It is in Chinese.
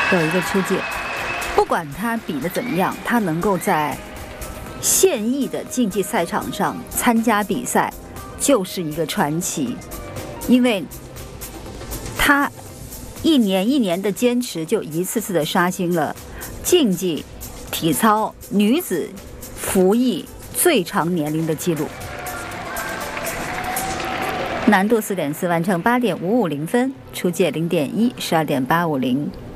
有一个出界。不管他比得怎么样，他能够在现役的竞技赛场上参加比赛，就是一个传奇。因为他一年一年的坚持，就一次次的刷新了竞技体操女子服役最长年龄的记录。难度4.4，完成8.550分，出界0.1，12.850。